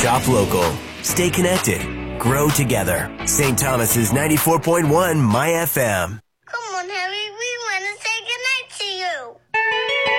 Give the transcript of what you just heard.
Shop local. Stay connected. Grow together. St. Thomas's 94.1 My FM. Come on, Harry. We want to say goodnight to you.